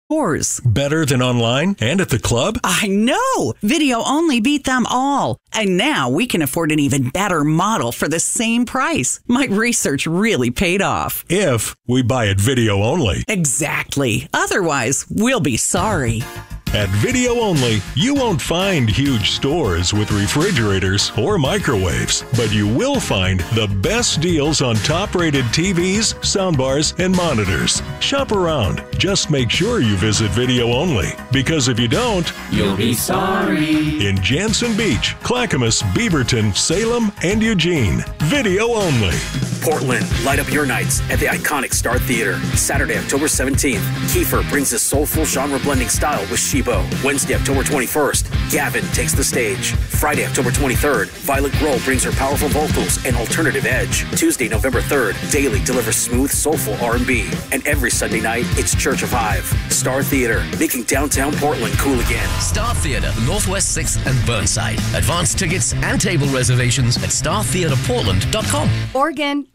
stores. Better than online and at the club? I know! Video only beat them all. And now we can afford an even better model for the same price. My research really paid off. If we buy it video only. Exactly. Otherwise, we'll be sorry. At Video Only, you won't find huge stores with refrigerators or microwaves, but you will find the best deals on top-rated TVs, soundbars, and monitors. Shop around. Just make sure you visit Video Only, because if you don't, you'll be sorry. In Jansen Beach, Clackamas, Beaverton, Salem, and Eugene. Video Only. Portland, light up your nights at the iconic Star Theater. Saturday, October 17th, Kiefer brings his soulful genre-blending style with Shibo. Wednesday, October 21st, Gavin takes the stage. Friday, October 23rd, Violet Grohl brings her powerful vocals and alternative edge. Tuesday, November 3rd, Daly delivers smooth, soulful R&B. And every Sunday night, it's Church of Hive. Star Theater, making downtown Portland cool again. Star Theater, Northwest 6th and Burnside. Advance tickets and table reservations at startheaterportland.com. Oregon,